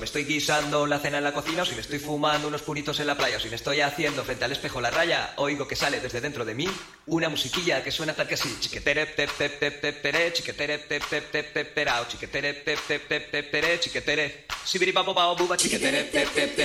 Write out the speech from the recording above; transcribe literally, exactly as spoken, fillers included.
me estoy guisando la cena en la cocina, o si me estoy fumando unos puritos en la playa, o si me estoy haciendo frente al espejo la raya, oigo que sale desde dentro de mí una musiquilla que suena tal que así. Chiquetere, tep, tep, tep, tep, tere, chiquetere, tep, tep, tep, tep, perao, chiquetere, tep, tep, tep, tep, tere, chiquetere, sibiripapo, pao, buba, chiquetere, tep, tep, tep.